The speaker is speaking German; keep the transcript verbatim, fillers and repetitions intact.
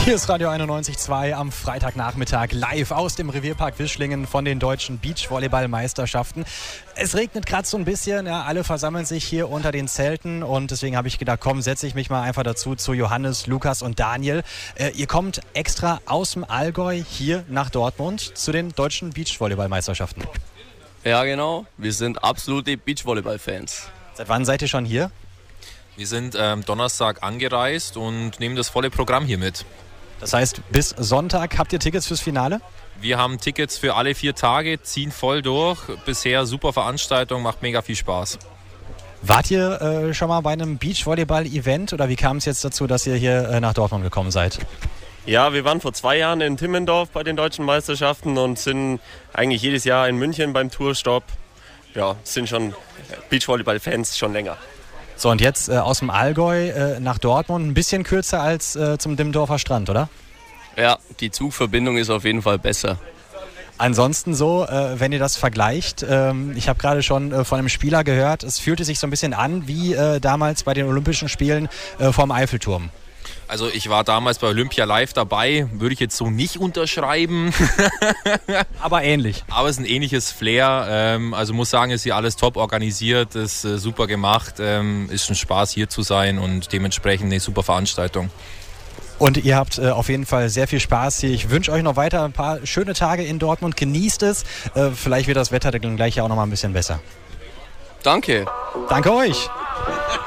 Hier ist Radio einundneunzig Komma zwei am Freitagnachmittag live aus dem Revierpark Wischlingen von den deutschen Beachvolleyball-Meisterschaften. Es regnet gerade so ein bisschen, ja, alle versammeln sich hier unter den Zelten und deswegen habe ich gedacht, komm, setze ich mich mal einfach dazu zu Johannes, Lukas und Daniel. Äh, ihr kommt extra aus dem Allgäu hier nach Dortmund zu den deutschen Beachvolleyball-Meisterschaften. Ja, genau. Wir sind absolute Beachvolleyball-Fans. Seit wann seid ihr schon hier? Wir sind ähm, Donnerstag angereist und nehmen das volle Programm hier mit. Das heißt, bis Sonntag habt ihr Tickets fürs Finale? Wir haben Tickets für alle vier Tage, ziehen voll durch. Bisher super Veranstaltung, macht mega viel Spaß. Wart ihr äh, schon mal bei einem Beachvolleyball-Event oder wie kam es jetzt dazu, dass ihr hier äh, nach Dortmund gekommen seid? Ja, wir waren vor zwei Jahren in Timmendorf bei den deutschen Meisterschaften und sind eigentlich jedes Jahr in München beim Tourstopp. Ja, sind schon Beachvolleyball-Fans schon länger. So, und jetzt äh, aus dem Allgäu äh, nach Dortmund, ein bisschen kürzer als äh, zum Dimmendorfer Strand, oder? Ja, die Zugverbindung ist auf jeden Fall besser. Ansonsten so, äh, wenn ihr das vergleicht, ähm, ich habe gerade schon äh, von einem Spieler gehört, es fühlte sich so ein bisschen an wie äh, damals bei den Olympischen Spielen äh, vorm Eiffelturm. Also ich war damals bei Olympia live dabei, würde ich jetzt so nicht unterschreiben. Aber ähnlich. Aber es ist ein ähnliches Flair. Ähm, also muss sagen, ist hier alles top organisiert, ist äh, super gemacht, ähm, ist ein Spaß hier zu sein und dementsprechend eine super Veranstaltung. Und ihr habt äh, auf jeden Fall sehr viel Spaß hier. Ich wünsche euch noch weiter ein paar schöne Tage in Dortmund. Genießt es. Äh, vielleicht wird das Wetter dann gleich ja auch noch mal ein bisschen besser. Danke. Danke euch.